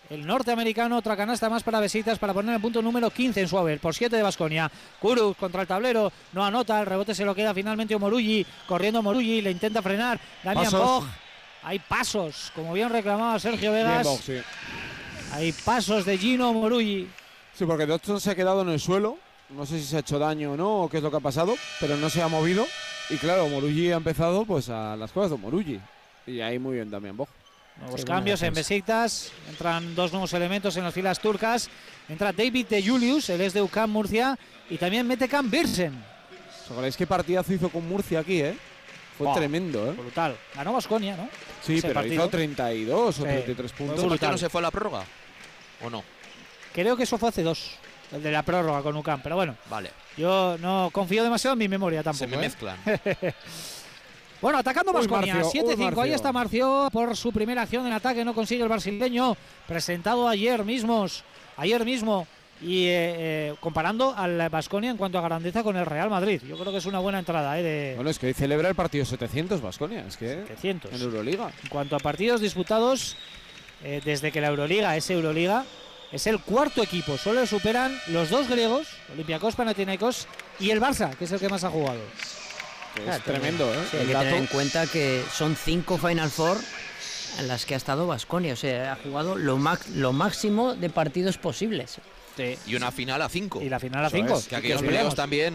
el norteamericano. Otra canasta más para Besiktas para poner el punto número 15 en su haber, por 7 de Baskonia. Kuruk contra el tablero, no anota, el rebote se lo queda finalmente Omoruyi, corriendo Omoruyi, le intenta frenar Damian Pog. Hay pasos, como bien reclamaba Sergio Vegas. Bien, Pog, sí. Hay pasos de Gino Omoruyi. Sí, porque Dodson se ha quedado en el suelo. No sé si se ha hecho daño o no, o qué es lo que ha pasado, pero no se ha movido. Y claro, Omoruyi ha empezado pues a las cosas de Omoruyi. Y ahí muy bien Damian Pog. Nuevos cambios en Besiktas. Entran dos nuevos elementos en las filas turcas. Entra David de Julius, él es de UCAM Murcia. Y también mete Cam Birsen. ¿Os acordáis qué partidazo hizo con Murcia aquí, Fue tremendo, Brutal. Ganó Baskonia, ¿no? Sí, ese pero partido. hizo 32 o 33 puntos. ¿Por qué no se fue a la prórroga? ¿O no? Creo que eso fue hace 2. El de la prórroga con UCAM. Pero bueno. Vale. Yo no confío demasiado en mi memoria tampoco. Se me mezclan. Bueno, atacando Baskonia, 7-5, ahí está Marcio Marcio por su primera acción en ataque, no consigue el brasileño, presentado ayer mismo, y comparando al Baskonia en cuanto a grandeza con el Real Madrid. Yo creo que es una buena entrada. Bueno, es que hoy celebra el partido 700 Baskonia, es que 700. En Euroliga. En cuanto a partidos disputados, desde que la Euroliga es Euroliga, es el cuarto equipo, solo le superan los dos griegos, Olympiacos, Panathinaikos, y el Barça, que es el que más ha jugado. Es tremendo, Sí, hay que tener en cuenta que son 5 Final Four en las que ha estado Baskonia, o sea, ha jugado lo máximo de partidos posibles. Sí. Y una final a 5. Y la final a 5. Que aquellos playoffs también